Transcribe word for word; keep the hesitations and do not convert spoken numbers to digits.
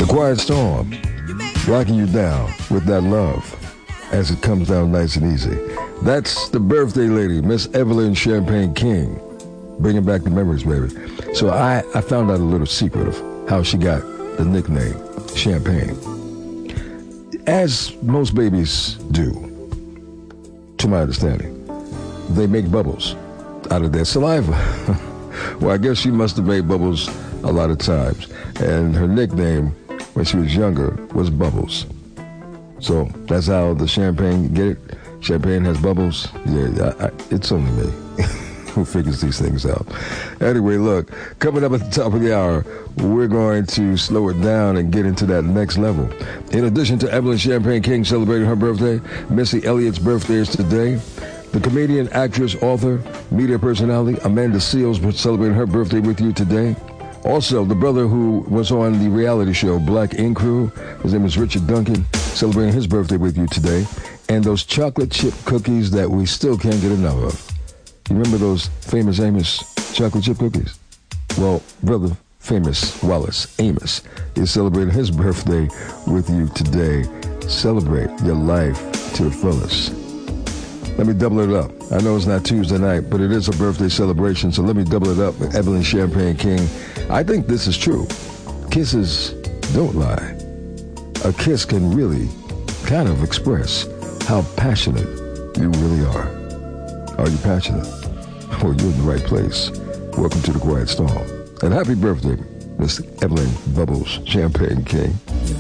The Quiet Storm, rocking you down with that love as it comes down nice and easy. That's the birthday lady, Miss Evelyn Champagne King, bringing back the memories, baby. So I, I found out a little secret of how she got the nickname Champagne. As most babies do, to my understanding, they make bubbles out of their saliva. Well, I guess she must have made bubbles a lot of times. And her nickname when she was younger was Bubbles. So that's how the champagne, get it? Champagne has bubbles? Yeah, I, I, it's only me who figures these things out. Anyway, look, coming up at the top of the hour, we're going to slow it down and get into that next level. In addition to Evelyn Champagne King celebrating her birthday, Missy Elliott's birthday is today. The comedian, actress, author, media personality, Amanda Seales, celebrating her birthday with you today. Also, the brother who was on the reality show Black Ink Crew, his name is Richard Duncan, celebrating his birthday with you today. And those chocolate chip cookies that we still can't get enough of. You remember those famous Amos chocolate chip cookies? Well, brother famous Wallace Amos is celebrating his birthday with you today. Celebrate your life to the fullest. Let me double it up. I know it's not Tuesday night, but it is a birthday celebration, so let me double it up with Evelyn Champagne King. I think this is true. Kisses don't lie. A kiss can really kind of express how passionate you really are. Are you passionate? Well, you're in the right place. Welcome to the Quiet Storm. And happy birthday, Miss Evelyn Bubbles Champagne King.